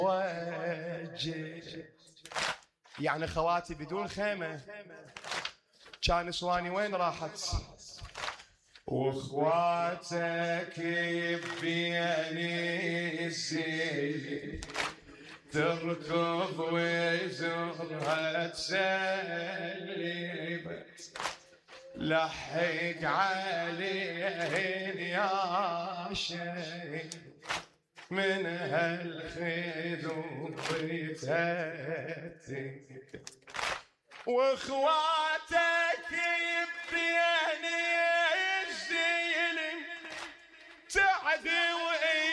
وجه. يعني خواتي بدون خيمة كان نسواني وين راحت؟ واخواتك بيني الزين تركض وزرها تسلبت لحق عليهن يا شيخ من هالخدود تهتك واخواتك بيني الزين تعدي